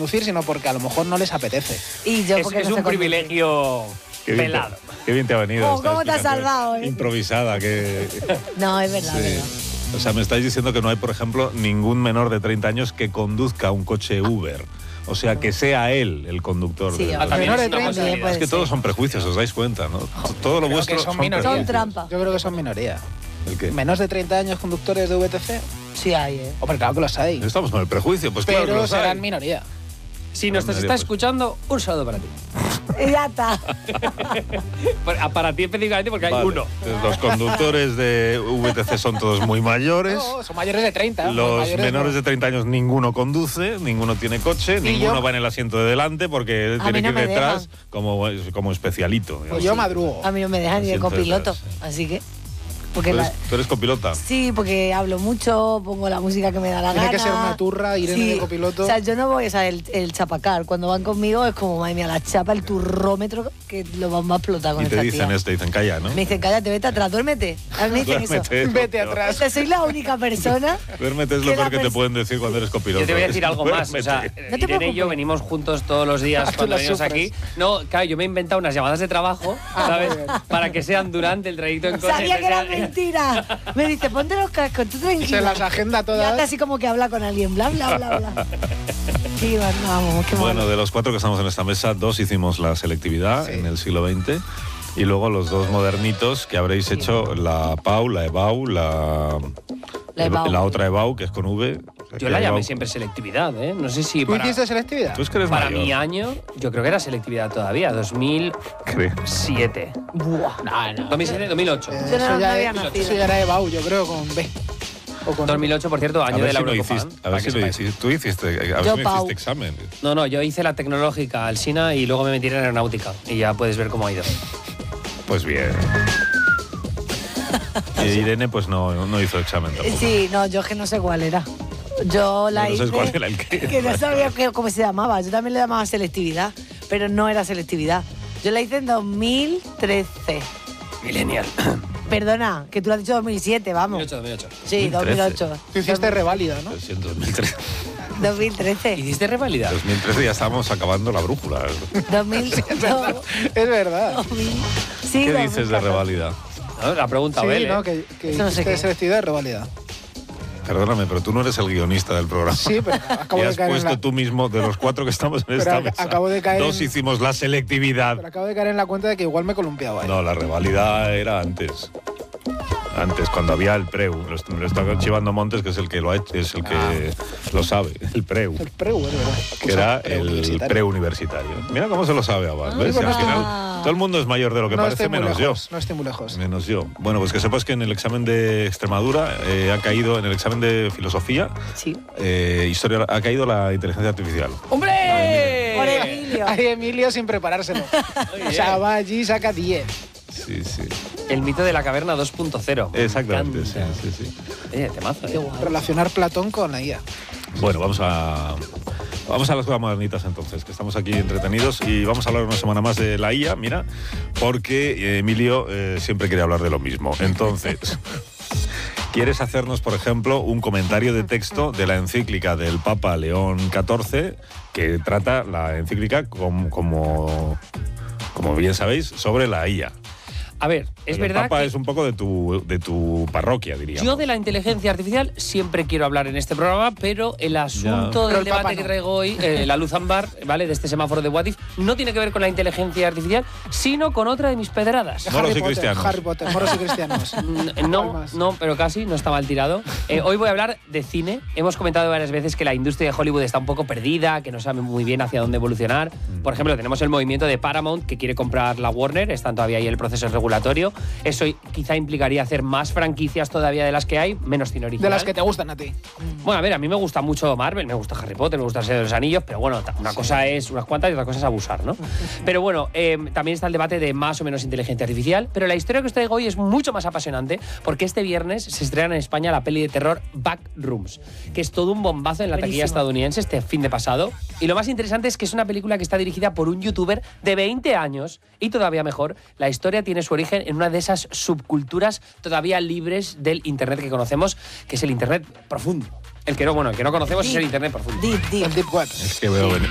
conducir, sino porque a lo mejor no les apetece. Y yo Es porque no sé un conducir. privilegio velado. Qué bien te ha venido. esta ¿Cómo te has explicación salvado, improvisada, que... No, es verdad, Sí. es verdad. O sea, me estáis diciendo que no hay, por ejemplo, ningún menor de 30 años que conduzca un coche Uber. O sea, que sea él el conductor. Sí, del- o también menor es de una 30. posibilidad. Puede Es que ser. todos son prejuicios, os dais cuenta, ¿no? Todo lo Creo vuestro que son minoría. Son prejuicios. trampa. Yo creo que son minoría. ¿El qué? Menos de 30 años conductores de VTC. Sí hay, ¿eh? Hombre, claro que los hay. Estamos con el prejuicio, pues claro que Pero los hay. serán minoría. Si nos Medio, estás pues. escuchando, un saludo para ti. Y ya está. Para ti específicamente porque hay Vale. uno. Los conductores de VTC son todos muy mayores. No, son mayores de 30. muy Los mayores menores no. de 30 años ninguno conduce, ninguno tiene coche, ninguno yo? va en el asiento de delante porque A tiene mí no que ir me detrás como especialito. Pues digamos. yo madrugo. A mí no me dejan ni de Siento copiloto, detrás, sí. así que... Porque ¿Tú eres copilota? Sí, porque hablo mucho, pongo la música que me da la Tiene gana. que ser una turra, Irene de copiloto. O sea, yo no voy, o sea, el chapacar. Cuando van conmigo es como, madre mía, la chapa, el turrómetro, que lo vamos a explotar con Y te esta dicen tía. te dicen calla, ¿no? Me dicen, cállate, vete atrás, duérmete. A mí me dicen eso. Duérmete, Vete tío. atrás. O sea, soy la única persona. Duérmete es que lo la peor que te pers- pueden decir cuando eres copiloto. Yo te voy a decir algo más. O sea, Duérmete. No te Irene y yo preocupes. venimos juntos todos los días Tú cuando lo venimos sufres. aquí. No, claro, yo me he inventado unas llamadas de trabajo, ¿sabes? muy bien. Para que sean durante el trayecto en coche. Sabía que era sea- mentira. Me dice, ponte los cascos, tú tranquila. Se las agenda Y hace todas. así como que habla con alguien, bla, bla, bla, bla. Sí, vamos, qué Bueno, bueno. de los 4 que estamos en esta mesa, 2 hicimos la selectividad Sí. en el siglo XX y luego los 2 modernitos que habréis hecho la PAU, la EBAU, La EBAU. la otra EBAU, que es con V. Yo la llamé siempre selectividad, ¿eh? No sé si ¿Tú para, hiciste selectividad? Tú es que eres para mayor, mi año, yo creo que era selectividad todavía, 2007. creo. Buah. No, no. 2007, 2008. Yo no Eso ya había es- nacido. eso ya era EBAU, yo creo, con B. O con 2008, por cierto, A año de ver la si lo Eurocopa. hiciste, a para ver que si lo sepáis. hiciste. Tú hiciste, a ver Yo, si no Pau. hiciste examen. No, yo hice la tecnológica al SINA y luego me metí en aeronáutica. Y ya puedes ver cómo ha ido. Pues bien. Y Irene pues no hizo examen tampoco. Sí, no, yo es que no sé cuál era. Yo la No hice. sabes cuál era el qué. Que no sabía cómo se llamaba. Yo también le llamaba selectividad, pero no era selectividad. Yo la hice en 2013. Millennial. Perdona, que tú lo has dicho 2007, vamos. 2008. Sí, 2008. Tú hiciste reválida, ¿no? Pues en 2013. 2013. ¿Hiciste revalida? 2013 ya estábamos acabando la brújula. 2000. Es verdad. Sí, ¿Qué dices de 2014. revalida? No, la pregunta, Sí, Abel, ¿eh? ¿no? Que Eso no sé hiciste qué. selectividad y reválida. Perdóname, pero tú no eres el guionista del programa. Sí, pero acabo Y de has caer en puesto la... tú mismo, de los 4 que estamos en Pero esta ac- mesa, acabo de caer 2 en- hicimos la selectividad. Pero acabo de caer en la cuenta de que igual me columpiaba. No, la revalida era antes. Antes, cuando había el preu. Me lo está chivando Montes, que es el que lo ha hecho, es el que lo sabe. El preu. El preu, es verdad. Que era el preuniversitario. preuniversitario. Mira cómo se lo sabe Abad. ¿ves? bueno. Al final, todo el mundo es mayor de lo que No parece, estoy muy menos lejos, yo. no estoy muy lejos. Menos yo. Bueno, pues que sepas que en el examen de Extremadura ha caído, en el examen de filosofía, Sí. historia, ha caído la inteligencia artificial. ¡Hombre! Por Emilio. Hay Emilio sin preparárselo. O sea, va allí y saca 10. Sí, sí. El mito de la caverna 2.0. Me Exactamente, sí, encanta. sí, sí. Temazo, Qué ¿eh? guay. Relacionar Platón con la IA. Bueno, vamos a las cosas modernitas entonces, que estamos aquí entretenidos y vamos a hablar una semana más de la IA, mira, porque Emilio siempre quiere hablar de lo mismo. Entonces, ¿quieres hacernos, por ejemplo, un comentario de texto de la encíclica del Papa León XIV, que trata la encíclica como bien sabéis, sobre la IA? A ver, es Pero verdad el Papa que es un poco de tu parroquia, diríamos. yo de la inteligencia artificial siempre quiero hablar en este programa, pero el asunto Pero del el Papa debate no. que traigo hoy, la luz ámbar, ¿vale? De este semáforo de What If, no tiene que ver con la inteligencia artificial, sino con otra de mis pedradas. Moros y Potter, cristianos. Harry Potter, moros y cristianos. No, más? no, pero casi, no está mal tirado. Hoy voy a hablar de cine. Hemos comentado varias veces que la industria de Hollywood está un poco perdida, que no sabe muy bien hacia dónde evolucionar. Por ejemplo, tenemos el movimiento de Paramount, que quiere comprar la Warner, están todavía ahí el proceso regulatorio. Eso quizá implicaría hacer más franquicias todavía de las que hay, menos cine original. De las que te gustan a ti. Bueno, a ver, a mí me gusta mucho Marvel, me gusta Harry Potter, me gusta El Señor de los Anillos, pero bueno, una cosa es unas cuantas y otra cosa es abusar, ¿no? Pero bueno, también está el debate de más o menos inteligencia artificial, pero la historia que os traigo hoy es mucho más apasionante porque este viernes se estrena en España la peli de terror Backrooms, que es todo un bombazo en la taquilla Buenísimo. estadounidense este fin de pasado. Y lo más interesante es que es una película que está dirigida por un youtuber de 20 años y todavía mejor, la historia tiene su origen en una de esas subculturas todavía libres del Internet que conocemos, que es el Internet profundo. El que no conocemos es el Internet profundo. Deep, deep. El Deep Web. Es que veo venir.